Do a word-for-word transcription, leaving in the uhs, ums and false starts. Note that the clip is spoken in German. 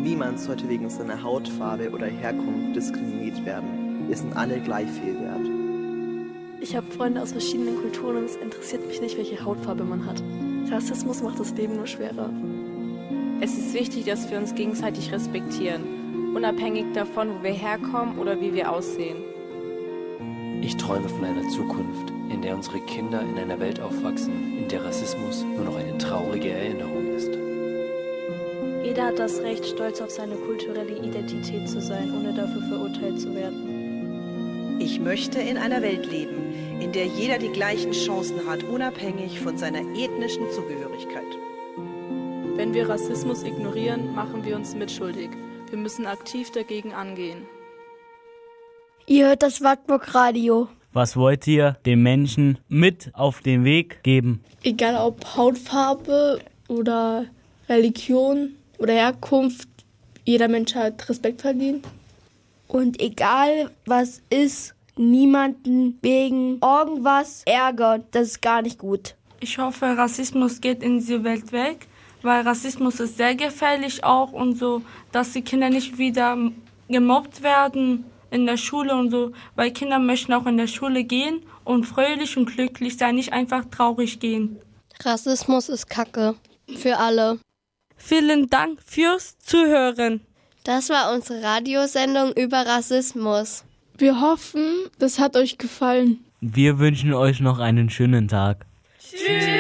Niemand sollte wegen seiner Hautfarbe oder Herkunft diskriminiert werden. Wir sind alle gleich viel wert. Ich habe Freunde aus verschiedenen Kulturen und es interessiert mich nicht, welche Hautfarbe man hat. Rassismus macht das Leben nur schwerer. Es ist wichtig, dass wir uns gegenseitig respektieren, unabhängig davon, wo wir herkommen oder wie wir aussehen. Ich träume von einer Zukunft, in der unsere Kinder in einer Welt aufwachsen, in der Rassismus nur noch eine traurige Erinnerung ist. Jeder hat das Recht, stolz auf seine kulturelle Identität zu sein, ohne dafür verurteilt zu werden. Ich möchte in einer Welt leben, in der jeder die gleichen Chancen hat, unabhängig von seiner ethnischen Zugehörigkeit. Wenn wir Rassismus ignorieren, machen wir uns mitschuldig. Wir müssen aktiv dagegen angehen. Ihr hört das Wartburg Radio. Was wollt ihr den Menschen mit auf den Weg geben? Egal ob Hautfarbe oder Religion oder Herkunft, jeder Mensch hat Respekt verdient. Und egal was ist, niemanden wegen irgendwas ärgern, das ist gar nicht gut. Ich hoffe, Rassismus geht in diese Welt weg, weil Rassismus ist sehr gefährlich auch und so, dass die Kinder nicht wieder gemobbt werden in der Schule und so, weil Kinder möchten auch in der Schule gehen und fröhlich und glücklich sein, nicht einfach traurig gehen. Rassismus ist Kacke. Für alle. Vielen Dank fürs Zuhören. Das war unsere Radiosendung über Rassismus. Wir hoffen, das hat euch gefallen. Wir wünschen euch noch einen schönen Tag. Tschüss.